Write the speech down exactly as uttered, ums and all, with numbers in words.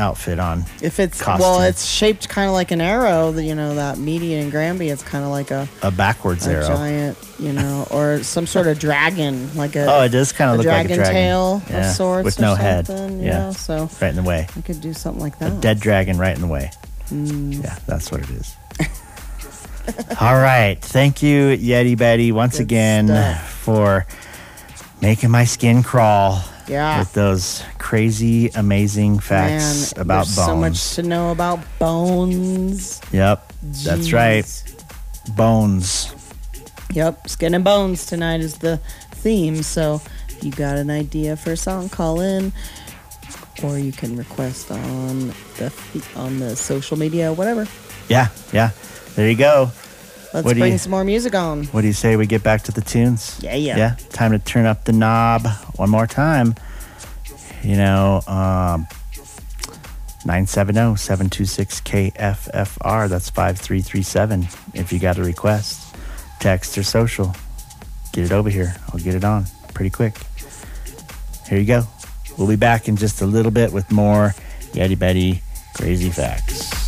outfit on. If it's costume. well, it's shaped kind of like an arrow. You know that median and Granby. It's kind of like a a backwards a arrow, giant, you know, or some sort of dragon, like a oh, it does kind of look dragon like a dragon tail yeah. of sorts with or no head. something, Yeah, know, so right in the way. I could do something like A that. dead dragon right in the way. Mm. Yeah, that's what it is. All right. Thank you, Yeti Betty, once Good again stuff. for making my skin crawl Yeah. with those crazy, amazing facts Man, about there's bones. so much to know about bones. Yep, that's Jeez. right. Bones. Yep, skin and bones tonight is the theme. So if you got an idea for a song, call in, or you can request on the on the social media, whatever. Yeah, yeah. There you go. Let's What do bring you- some more music on. What do you say we get back to the tunes? Yeah, yeah. Yeah, time to turn up the knob one more time. You know, um, nine seven zero, seven two six, K F F R. That's five three three seven. If you got a request, text or social, get it over here. I'll get it on pretty quick. Here you go. We'll be back in just a little bit with more Yeti Betty Crazy Facts.